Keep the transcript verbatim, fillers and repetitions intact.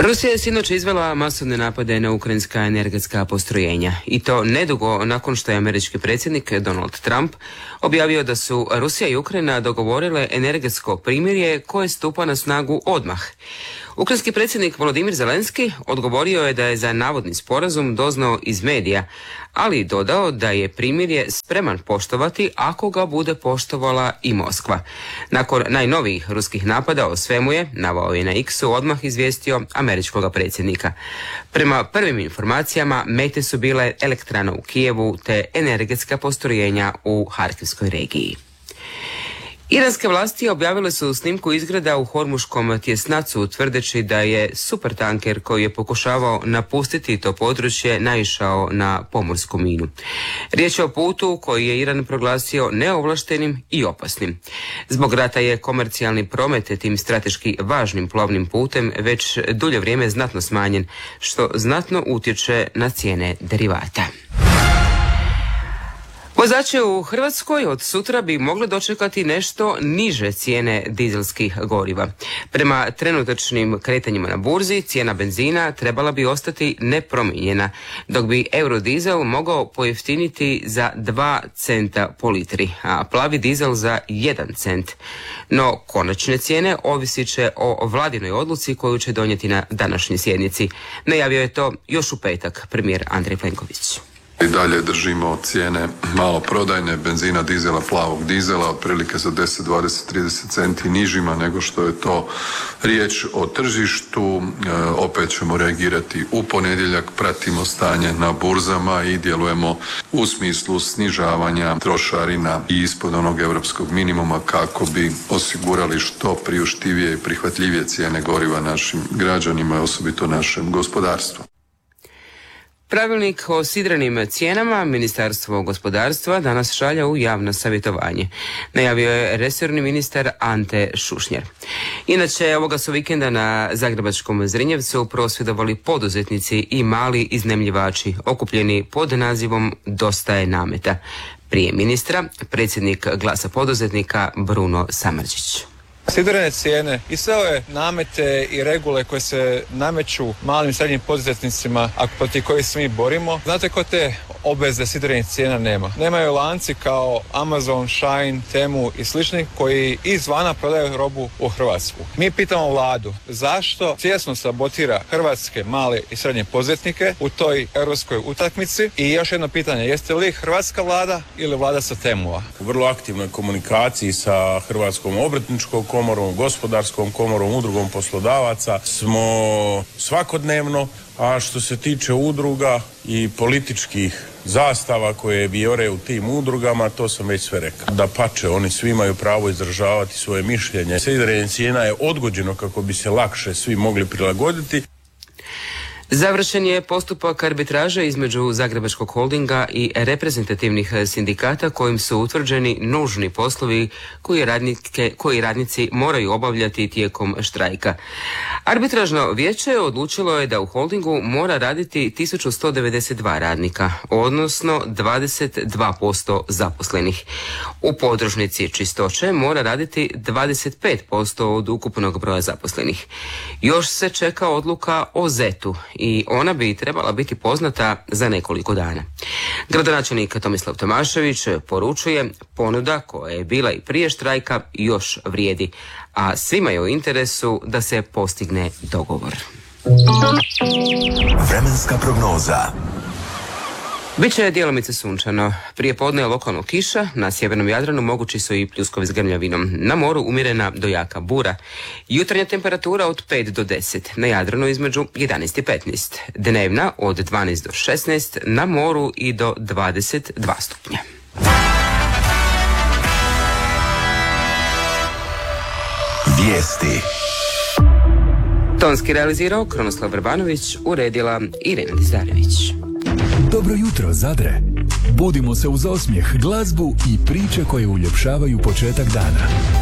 Rusija je sinoć izvela masovne napade na ukrajinska energetska postrojenja i to nedugo nakon što je američki predsjednik Donald Trump objavio da su Rusija i Ukrajina dogovorile energetsko primirje koje stupa na snagu odmah. Ukrajinski predsjednik Volodimir Zelenski odgovorio je da je za navodni sporazum doznao iz medija, ali dodao da je primirje spreman poštovati ako ga bude poštovala i Moskva. Nakon najnovijih ruskih napada o svemu je, naveo je na X-u, odmah izvijestio američkog predsjednika. Prema prvim informacijama, mete su bile elektrana u Kijevu te energetska postrojenja u Harkivskoj regiji. Iranske vlasti objavile su snimku izgreda u Hormuškom tjesnacu tvrdeći da je supertanker koji je pokušavao napustiti to područje naišao na pomorsku minu. Riječ je o putu koji je Iran proglasio neovlaštenim i opasnim. Zbog rata je komercijalni promet tim strateški važnim plovnim putem već dulje vrijeme znatno smanjen, što znatno utječe na cijene derivata. Vozači u Hrvatskoj od sutra bi mogli dočekati nešto niže cijene dizelskih goriva. Prema trenutačnim kretanjima na burzi, cijena benzina trebala bi ostati nepromijenjena, dok bi eurodizel mogao pojeftiniti za dva centa po litri, a plavi dizel za jedan cent. No, konačne cijene ovisit će o vladinoj odluci koju će donijeti na današnjoj sjednici. Najavio je to još u petak premijer Andrej Plenković. I dalje držimo cijene maloprodajne benzina, dizela, plavog dizela otprilike za deset, dvadeset, trideset centi nižima nego što je to riječ o tržištu. E, opet ćemo reagirati u ponedjeljak, pratimo stanje na burzama i djelujemo u smislu snižavanja trošarina i ispod onog europskog minimuma kako bi osigurali što priuštivije i prihvatljivije cijene goriva našim građanima i osobito našem gospodarstvu. Pravilnik o sidranim cijenama Ministarstvo gospodarstva danas šalje u javno savjetovanje. Najavio je resorni ministar Ante Šušnjar. Inače, ovoga su vikenda na zagrebačkom Zrinjevcu prosvjedovali poduzetnici i mali iznajmljivači, okupljeni pod nazivom Dosta je nameta. Prije ministra, predsjednik Glasa poduzetnika Bruno Samardžić. Sidrene cijene i sve ove namete i regule koje se nameću malim i srednjim poduzetnicima, a protiv kojih se mi borimo, znate ko te obveze sidrenih cijena nema. Nemaju lanci kao Amazon, Shine, Temu i slični koji izvana prodaju robu u Hrvatsku. Mi pitamo vladu zašto svjesno sabotira hrvatske male i srednje poduzetnike u toj europskoj utakmici i još jedno pitanje, jeste li hrvatska vlada ili vlada sa Temua? U vrlo aktivnoj komunikaciji sa Hrvatskom obrtničkom komorom, gospodarskom komorom, udrugom poslodavaca smo svakodnevno, a što se tiče udruga i političkih zastava koje vijore u tim udrugama, to sam već sve rekao. Da pače, oni svi imaju pravo izražavati svoje mišljenje. Sidrenje cijena je odgođeno kako bi se lakše svi mogli prilagoditi. Završen je postupak arbitraže između Zagrebačkog holdinga i reprezentativnih sindikata kojim su utvrđeni nužni poslovi koji, radnike, koji radnici moraju obavljati tijekom štrajka. Arbitražno vijeće odlučilo je da u holdingu mora raditi tisuću sto devedeset dva radnika, odnosno dvadeset dva posto zaposlenih. U podružnici čistoće mora raditi dvadeset pet posto od ukupnog broja zaposlenih. Još se čeka odluka o zetu i ona bi trebala biti poznata za nekoliko dana. Gradonačelnik Tomislav Tomašević poručuje, ponuda koja je bila i prije štrajka još vrijedi, a svima je u interesu da se postigne dogovor. Vremenska prognoza. Biće djelomice sunčano. Prije podne je lokalno kiša, na sjevernom Jadranu mogući su i pljuskovi s grmljavinom. Na moru umjerena do jaka bura. Jutarnja temperatura od pet do deset, na Jadranu između jedanaest i petnaest. Dnevna od dvanaest do šesnaest, na moru i do dvadeset dva stupnja. Vijesti. Tonski realizirao Krunoslav Vrbanović, uredila Irena Dizdarević. Dobro jutro, Zadre. Budimo se uz osmijeh, glazbu i priče koje uljepšavaju početak dana.